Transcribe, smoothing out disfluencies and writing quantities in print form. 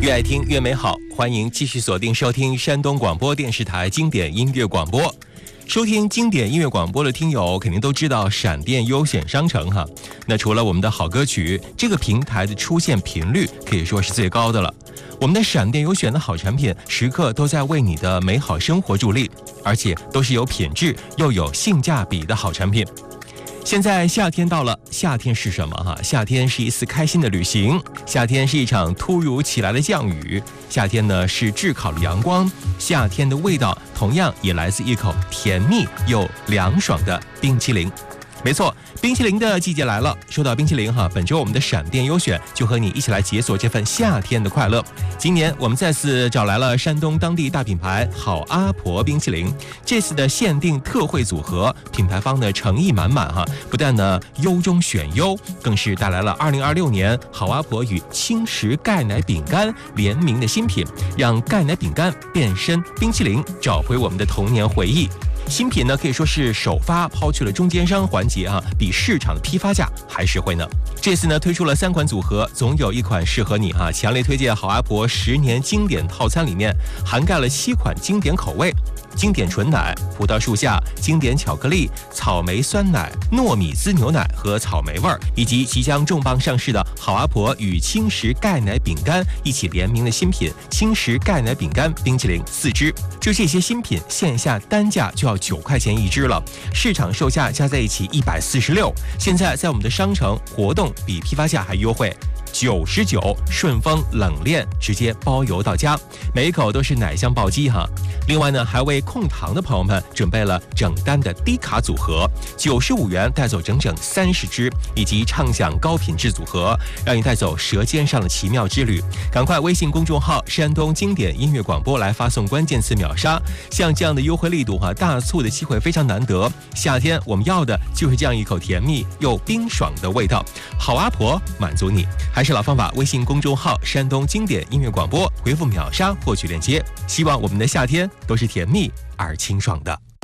越爱听越美好，欢迎继续锁定收听山东广播电视台经典音乐广播。收听经典音乐广播的听友肯定都知道闪电优选商城哈。那除了我们的好歌曲，这个平台的出现频率可以说是最高的了。我们的闪电优选的好产品时刻都在为你的美好生活助力，而且都是有品质又有性价比的好产品。现在夏天到了，夏天是什么哈？夏天是一次开心的旅行，夏天是一场突如其来的降雨，夏天呢是炙烤的阳光，夏天的味道同样也来自一口甜蜜又凉爽的冰淇淋。没错，冰淇淋的季节来了。说到冰淇淋哈，本周我们的闪电优选就和你一起来解锁这份夏天的快乐。今年我们再次找来了山东当地大品牌好阿婆冰淇淋，这次的限定特惠组合，品牌方的诚意满满哈，不但呢优中选优，更是带来了2026年好阿婆与轻食钙奶饼干联名的新品，让钙奶饼干变身冰淇淋，找回我们的童年回忆。新品呢可以说是首发，抛去了中间商环节啊，比市场的批发价还实惠呢。这次呢推出了3款组合，总有一款适合你哈。强烈推荐好阿婆10年经典套餐，里面涵盖了7款经典口味：经典纯奶、葡萄树下、经典巧克力、草莓酸奶、糯米滋牛奶和草莓味儿，以及即将重磅上市的好阿婆与轻食钙奶饼干一起联名的新品轻食钙奶饼干冰淇淋4支。就这些新品，线下单价就要9块钱一支了，市场售价加在一起146，现在在我们的商城活动比批发价还优惠。99顺丰冷链直接包邮到家，每一口都是奶香暴击哈。另外呢，还为控糖的朋友们准备了整单的低卡组合，95元带走整整30支，以及畅享高品质组合，让你带走舌尖上的奇妙之旅。赶快微信公众号山东经典音乐广播来发送关键词秒杀，像这样的优惠力度大促的机会非常难得。夏天我们要的就是这样一口甜蜜又冰爽的味道，好阿婆满足你。还是老方法，微信公众号山东经典音乐广播，回复秒杀获取链接。希望我们的夏天都是甜蜜而清爽的。